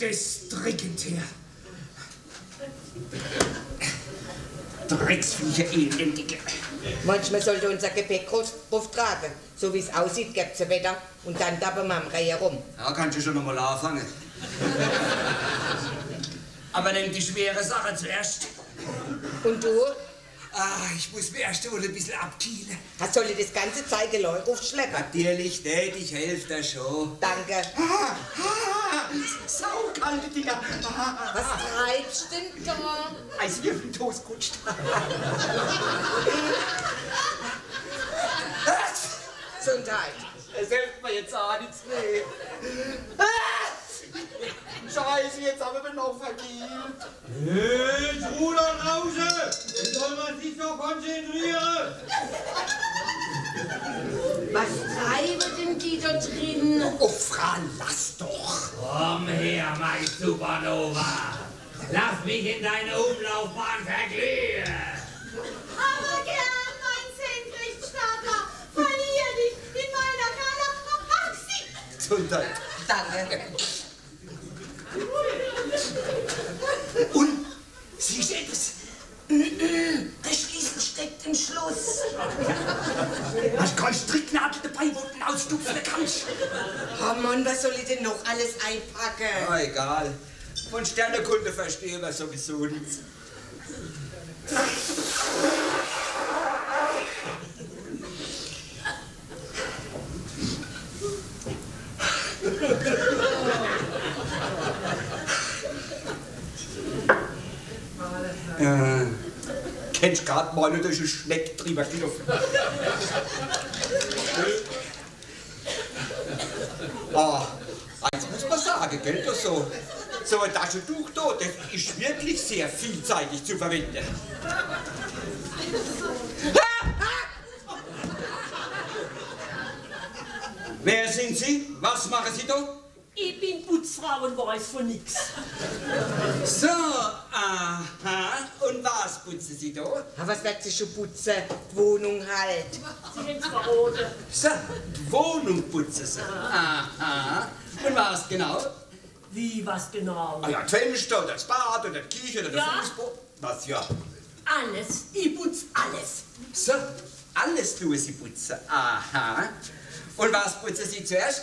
möchte es dringend her. Drecksviecher, elendige. Manchmal sollte unser Gepäck auftragen. So wie es aussieht, gibt's ein Wetter und dann tappen wir am Reihe rum. Ja, kannst du schon noch mal anfangen. Aber nimm die schwere Sache zuerst. Und du? Ah, ich muss mir erst wohl ein bisschen abkühlen. Soll ich das ganze Zeug Leute aufschleppen? Natürlich nicht, ich helfe dir schon. Danke. Saukalte Dinger. Was treibst du denn da? Eiswürfel Toastkutscht. Gesundheit. Es hilft mir jetzt auch nichts mehr. Scheiße, jetzt haben wir noch verkehlt. Hey, Bruder Rause! Soll man sich doch konzentrieren? Was treiben denn die da drin? Oh, Fran, lass doch. Komm her, mein Supernova. Lass mich in deine Umlaufbahn verglühen. Aber gern, mein Senkrechtstarter. Verlier dich in meiner Galaxie. Gesundheit. Danke. Und, siehst du etwas? Der Schlüssel steckt im Schluss. Hast du keinen Stricknadel dabei, wo du ihn ausstupfen kannst? Oh Mann, was soll ich denn noch alles einpacken? Ah, egal. Von Sternekunde verstehen wir sowieso nichts. Kennst grad mal durch einen Schneck drüber gelaufen. Ah, eins muss man sagen, gell, das so. So ein Taschentuch da, das ist wirklich sehr vielseitig zu verwenden. Wer sind Sie? Was machen Sie da? Ich bin Putzfrau und weiß von nix. So, aha. Und was putzen Sie da? Was wird sie schon putzen? Die Wohnung halt. Sie haben's verraten. So, die Wohnung putzen Sie. Aha. Und was genau? Wie, was genau? Ah ja, die Fenster, das Bad oder die Küche oder der Ja. Fußboden. Was ja? Alles. Ich putz alles. So, alles tun Sie putzen. Aha. Und was putzen Sie zuerst?